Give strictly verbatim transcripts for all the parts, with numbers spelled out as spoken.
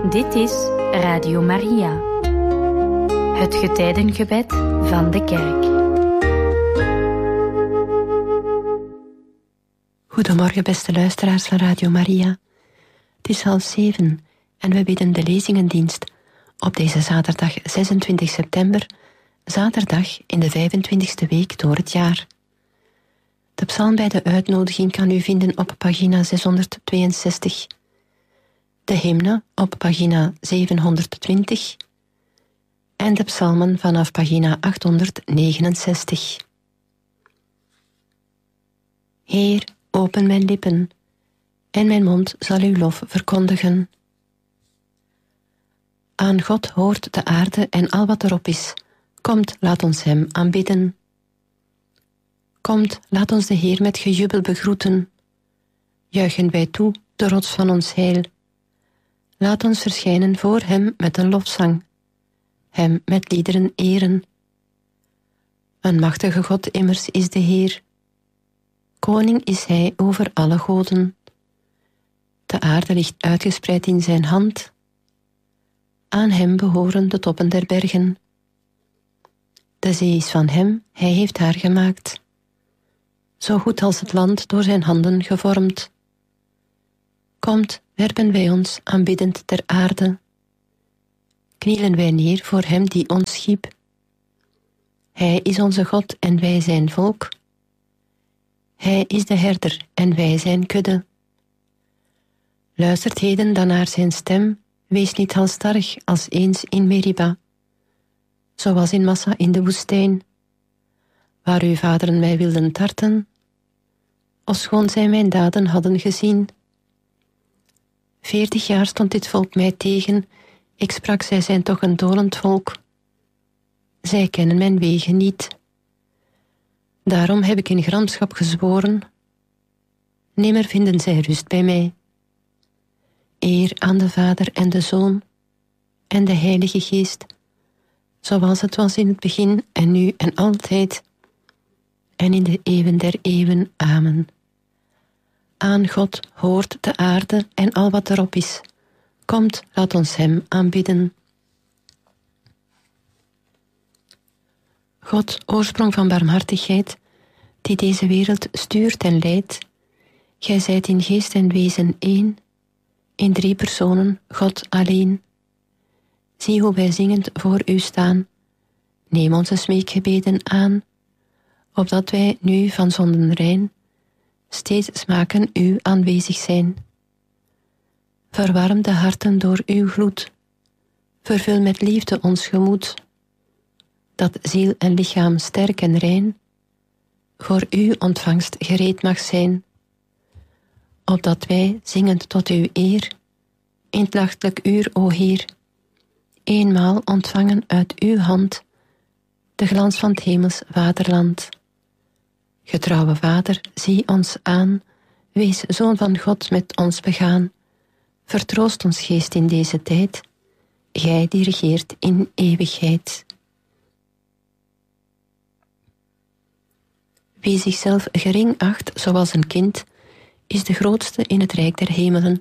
Dit is Radio Maria, het getijdengebed van de kerk. Goedemorgen, beste luisteraars van Radio Maria. Het is half zeven en we bidden de lezingendienst op deze zaterdag zesentwintig september, zaterdag in de vijfentwintigste week door het jaar. De psalm bij de uitnodiging kan u vinden op pagina zeshonderdtweeënzestig. De hymne op pagina zevenhonderdtwintig en de psalmen vanaf pagina achthonderdnegenenzestig. Heer, open mijn lippen, en mijn mond zal uw lof verkondigen. Aan God hoort de aarde en al wat erop is. Komt, laat ons hem aanbidden. Komt, laat ons de Heer met gejubel begroeten. Juichen wij toe, de rots van ons heil. Laat ons verschijnen voor hem met een lofzang, hem met liederen eren. Een machtige God immers is de Heer. Koning is hij over alle goden. De aarde ligt uitgespreid in zijn hand. Aan hem behoren de toppen der bergen. De zee is van hem, hij heeft haar gemaakt. Zo goed als het land door zijn handen gevormd. Komt, werpen wij ons aanbiddend ter aarde. Knielen wij neer voor hem die ons schiep. Hij is onze God en wij zijn volk. Hij is de herder en wij zijn kudde. Luistert heden dan naar zijn stem, wees niet halstarrig als eens in Meriba, zoals in Massa in de woestijn, waar uw vaderen mij wilden tarten, ofschoon zij mijn daden hadden gezien. Veertig jaar stond dit volk mij tegen, ik sprak, zij zijn toch een dolend volk. Zij kennen mijn wegen niet. Daarom heb ik in gramschap gezworen, nimmer vinden zij rust bij mij. Eer aan de Vader en de Zoon en de Heilige Geest, zoals het was in het begin en nu en altijd, en in de eeuwen der eeuwen. Amen. Aan God hoort de aarde en al wat erop is. Komt, laat ons hem aanbidden. God, oorsprong van barmhartigheid, die deze wereld stuurt en leidt, gij zijt in geest en wezen één, in drie personen, God alleen. Zie hoe wij zingend voor u staan. Neem onze smeekgebeden aan, opdat wij nu van zonden rein steeds smaken uw aanwezig zijn. Verwarm de harten door uw gloed, vervul met liefde ons gemoed, dat ziel en lichaam sterk en rein voor uw ontvangst gereed mag zijn, opdat wij, zingend tot uw eer, in het nachtelijk uur, o Heer, eenmaal ontvangen uit uw hand de glans van het hemels vaderland. Getrouwe Vader, zie ons aan, wees Zoon van God met ons begaan, vertroost ons geest in deze tijd, gij die regeert in eeuwigheid. Wie zichzelf gering acht, zoals een kind, is de grootste in het rijk der hemelen.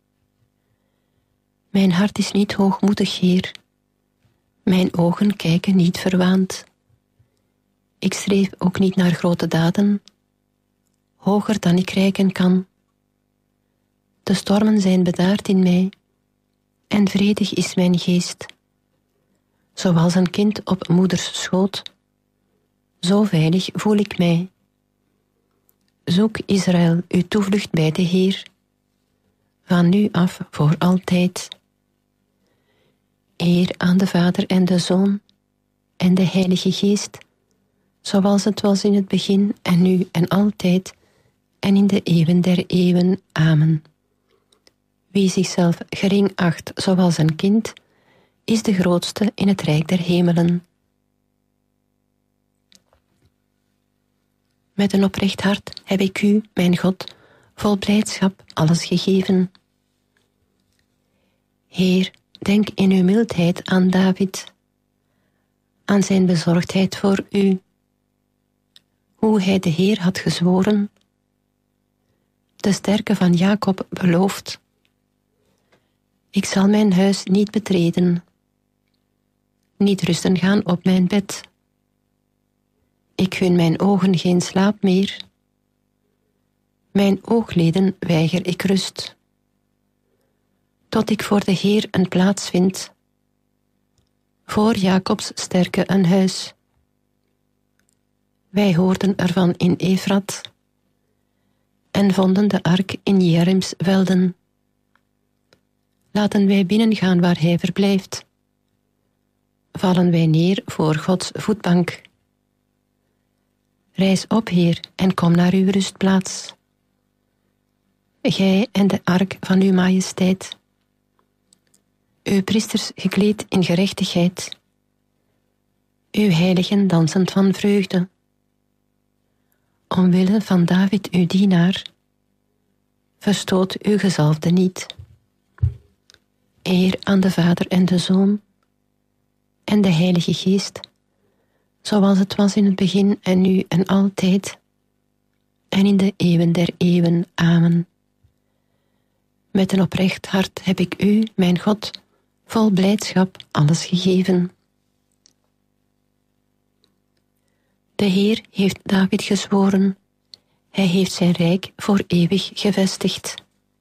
Mijn hart is niet hoogmoedig, Heer. Mijn ogen kijken niet verwaand. Ik streef ook niet naar grote daden, hoger dan ik reiken kan. De stormen zijn bedaard in mij, en vredig is mijn geest. Zoals een kind op moeders schoot, zo veilig voel ik mij. Zoek, Israël, uw toevlucht bij de Heer, van nu af voor altijd. Eer aan de Vader en de Zoon en de Heilige Geest, zoals het was in het begin en nu en altijd en in de eeuwen der eeuwen. Amen. Wie zichzelf gering acht zoals een kind, is de grootste in het rijk der hemelen. Met een oprecht hart heb ik u, mijn God, vol blijdschap alles gegeven. Heer, denk in uw mildheid aan David, aan zijn bezorgdheid voor u, hoe hij de Heer had gezworen, de sterke van Jacob beloofd. Ik zal mijn huis niet betreden, niet rusten gaan op mijn bed. Ik gun mijn ogen geen slaap meer. Mijn oogleden weiger ik rust, tot ik voor de Heer een plaats vind, voor Jacobs sterke een huis. Wij hoorden ervan in Efrat en vonden de ark in Jerims velden. Laten wij binnengaan waar hij verblijft. Vallen wij neer voor Gods voetbank. Rijs op, Heer, en kom naar uw rustplaats. Gij en de ark van uw majesteit. Uw priesters gekleed in gerechtigheid. Uw heiligen dansend van vreugde. Omwille van David uw dienaar, verstoot uw gezalfde niet. Eer aan de Vader en de Zoon en de Heilige Geest, zoals het was in het begin en nu en altijd, en in de eeuwen der eeuwen. Amen. Met een oprecht hart heb ik u, mijn God, vol blijdschap alles gegeven. De Heer heeft David gezworen, hij heeft zijn rijk voor eeuwig gevestigd.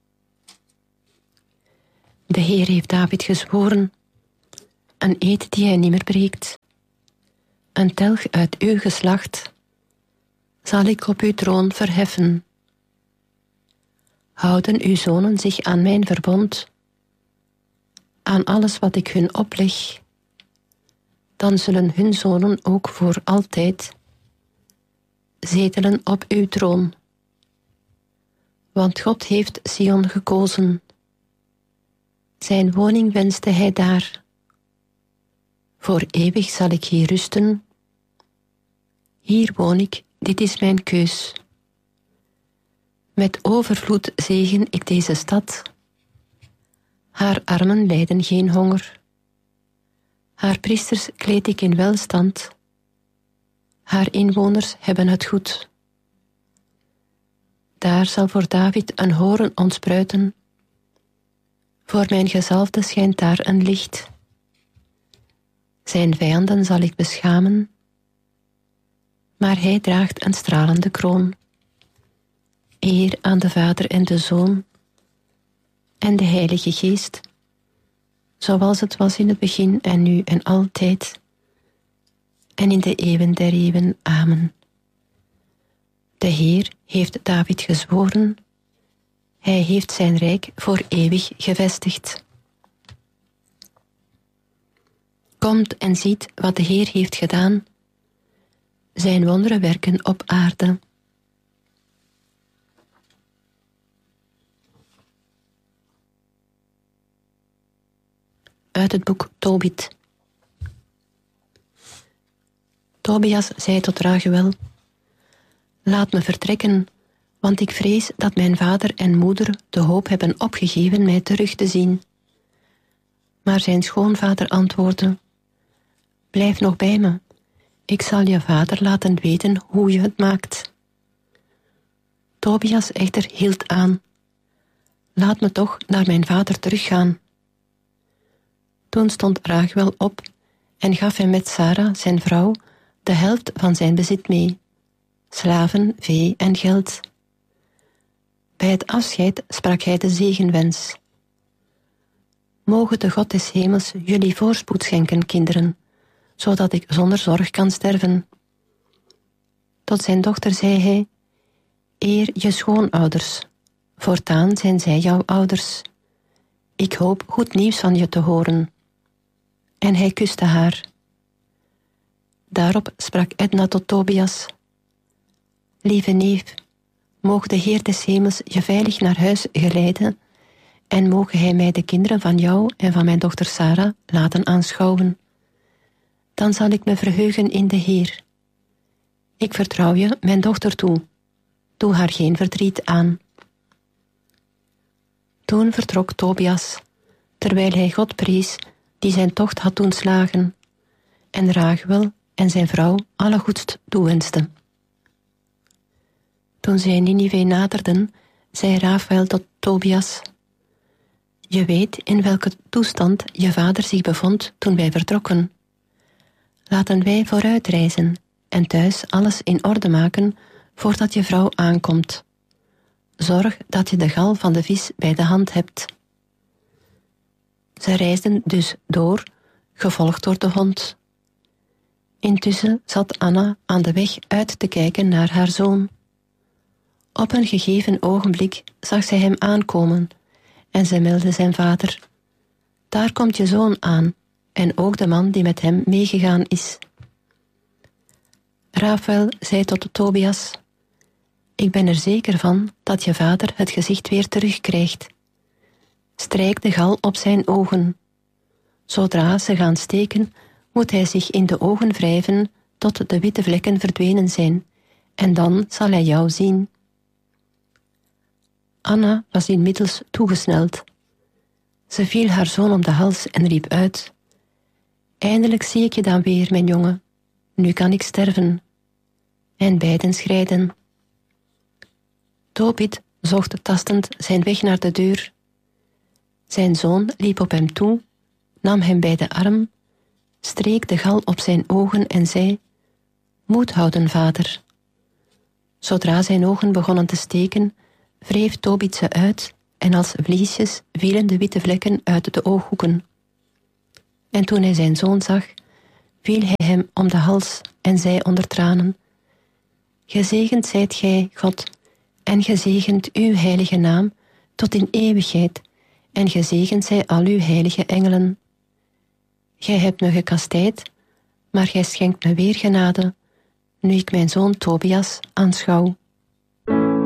De Heer heeft David gezworen, een eed die hij nimmer breekt. Een telg uit uw geslacht zal ik op uw troon verheffen. Houden uw zonen zich aan mijn verbond, aan alles wat ik hun opleg, dan zullen hun zonen ook voor altijd zetelen op uw troon. Want God heeft Sion gekozen. Zijn woning wenste hij daar. Voor eeuwig zal ik hier rusten. Hier woon ik, dit is mijn keus. Met overvloed zegen ik deze stad. Haar armen lijden geen honger. Haar priesters kleed ik in welstand. Haar inwoners hebben het goed. Daar zal voor David een horen ontspruiten. Voor mijn gezalfde schijnt daar een licht. Zijn vijanden zal ik beschamen, maar hij draagt een stralende kroon. Eer aan de Vader en de Zoon en de Heilige Geest, zoals het was in het begin en nu en altijd, en in de eeuwen der eeuwen. Amen. De Heer heeft David gezworen, hij heeft zijn rijk voor eeuwig gevestigd. Komt en ziet wat de Heer heeft gedaan, zijn wonderen werken op aarde. Uit het boek Tobit. Tobias zei tot Raguel: laat me vertrekken, want ik vrees dat mijn vader en moeder de hoop hebben opgegeven mij terug te zien. Maar zijn schoonvader antwoordde: blijf nog bij me, ik zal je vader laten weten hoe je het maakt. Tobias echter hield aan: laat me toch naar mijn vader teruggaan. Toen stond Raguel op en gaf hem met Sara, zijn vrouw, de helft van zijn bezit mee, slaven, vee en geld. Bij het afscheid sprak hij de zegenwens: moge de God des hemels jullie voorspoed schenken, kinderen, zodat ik zonder zorg kan sterven. Tot zijn dochter zei hij: eer je schoonouders, voortaan zijn zij jouw ouders. Ik hoop goed nieuws van je te horen. En hij kuste haar. Daarop sprak Edna tot Tobias: lieve neef, moge de Heer des hemels je veilig naar huis geleiden, en moge hij mij de kinderen van jou en van mijn dochter Sara laten aanschouwen. Dan zal ik me verheugen in de Heer. Ik vertrouw je mijn dochter toe. Doe haar geen verdriet aan. Toen vertrok Tobias, terwijl hij God prees, die zijn tocht had doen slagen, en Raguel en zijn vrouw alle goeds toewenste. Toen zij Ninive naderden, zei Rafael tot Tobias: Je weet in welke toestand je vader zich bevond toen wij vertrokken. Laten wij vooruit reizen en thuis alles in orde maken voordat je vrouw aankomt. Zorg dat je de gal van de vis bij de hand hebt. Ze reisden dus door, gevolgd door de hond. Intussen zat Anna aan de weg uit te kijken naar haar zoon. Op een gegeven ogenblik zag zij hem aankomen en ze meldde zijn vader. Daar komt je zoon aan en ook de man die met hem meegegaan is. Rafael zei tot Tobias: Ik ben er zeker van dat je vader het gezicht weer terugkrijgt. Strijk de gal op zijn ogen. Zodra ze gaan steken, moet hij zich in de ogen wrijven tot de witte vlekken verdwenen zijn, en dan zal hij jou zien. Anna was inmiddels toegesneld. Ze viel haar zoon om de hals en riep uit: Eindelijk zie ik je dan weer, mijn jongen. Nu kan ik sterven. En beiden schreiden. Tobit zocht tastend zijn weg naar de deur. Zijn zoon liep op hem toe, nam hem bij de arm, streek de gal op zijn ogen en zei: Moed houden, vader. Zodra zijn ogen begonnen te steken, wreef Tobit ze uit en als vliesjes vielen de witte vlekken uit de ooghoeken. En toen hij zijn zoon zag, viel hij hem om de hals en zei onder tranen: Gezegend zijt gij, God, en gezegend uw heilige naam tot in eeuwigheid, en gezegend zij al uw heilige engelen. Gij hebt me gekastijd, maar gij schenkt me weer genade, nu ik mijn zoon Tobias aanschouw.